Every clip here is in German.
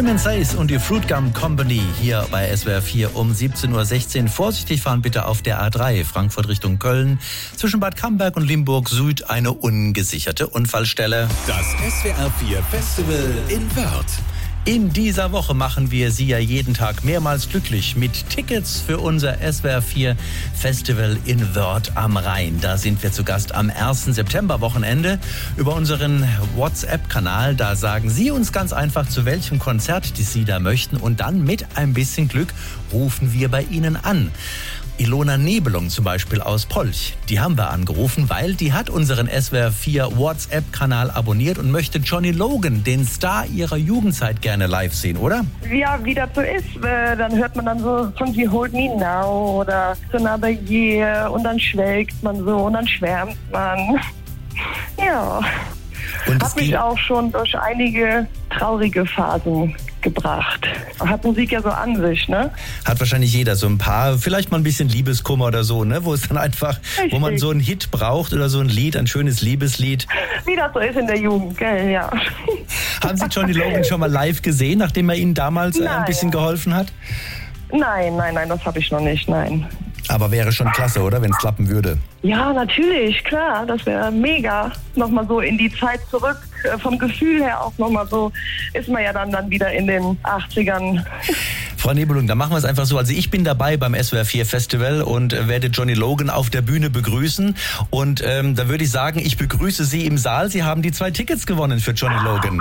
Simon Says und die Fruit Gum Company hier bei SWR 4 um 17.16 Uhr. Vorsichtig fahren bitte auf der A3 Frankfurt Richtung Köln. Zwischen Bad Camberg und Limburg Süd eine ungesicherte Unfallstelle. Das SWR 4 Festival in Wörth. In dieser Woche machen wir Sie ja jeden Tag mehrmals glücklich mit Tickets für unser SWR 4 Festival in Wörth am Rhein. Da sind wir zu Gast am 1. September-Wochenende über unseren WhatsApp-Kanal. Da sagen Sie uns ganz einfach, zu welchem Konzert die Sie da möchten. Und dann mit ein bisschen Glück rufen wir bei Ihnen an. Ilona Nebelung zum Beispiel aus Polch, die haben wir angerufen, weil die hat unseren SWR 4 WhatsApp-Kanal abonniert und möchte Johnny Logan, den Star ihrer Jugendzeit, gerne live sehen, oder? Ja, wie das so ist, dann hört man dann so von You Hold Me Now oder So Another Year und dann schwelgt man so und dann schwärmt man. Ja, Und hat mich auch schon durch einige traurige Phasen gebracht. Hat Musik ja so an sich, ne? Hat wahrscheinlich jeder so ein paar, vielleicht mal ein bisschen Liebeskummer oder so, ne? Wo es dann einfach, Richtig. Wo man so einen Hit braucht oder so ein Lied, ein schönes Liebeslied. Wie das so ist in der Jugend, gell, ja. Haben Sie Johnny Logan schon mal live gesehen, nachdem er Ihnen damals ein Nein. bisschen geholfen hat? Nein, das habe ich noch nicht, nein. Aber wäre schon klasse, oder? Wenn es klappen würde. Ja, natürlich, klar, das wäre mega. Nochmal so in die Zeit zurück, vom Gefühl her auch nochmal so, ist man ja dann wieder in den 80ern. Frau Nebelung, dann machen wir es einfach so. Also ich bin dabei beim SWR 4 Festival und werde Johnny Logan auf der Bühne begrüßen. Und da würde ich sagen, ich begrüße Sie im Saal. Sie haben die 2 Tickets gewonnen für Johnny Logan.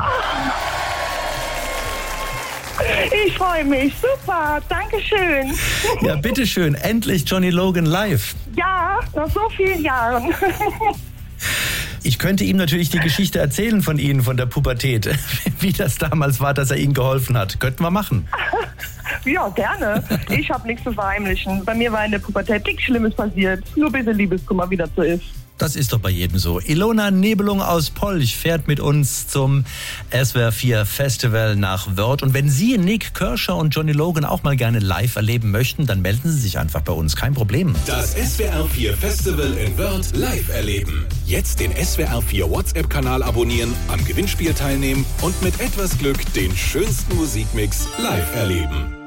Ich freue mich, super, dankeschön. Ja, bitteschön, endlich Johnny Logan live. Ja, nach so vielen Jahren. Ich könnte ihm natürlich die Geschichte erzählen von Ihnen, von der Pubertät. Wie das damals war, dass er Ihnen geholfen hat. Könnten wir machen. Ja, gerne. Ich habe nichts zu verheimlichen. Bei mir war in der Pubertät nichts Schlimmes passiert. Nur ein bisschen Liebeskummer, wie das so ist. Das ist doch bei jedem so. Ilona Nebelung aus Polch fährt mit uns zum SWR 4 Festival nach Wörth. Und wenn Sie Nick Kershaw und Johnny Logan auch mal gerne live erleben möchten, dann melden Sie sich einfach bei uns. Kein Problem. Das SWR 4 Festival in Wörth live erleben. Jetzt den SWR 4 WhatsApp-Kanal abonnieren, am Gewinnspiel teilnehmen und mit etwas Glück den schönsten Musikmix live erleben.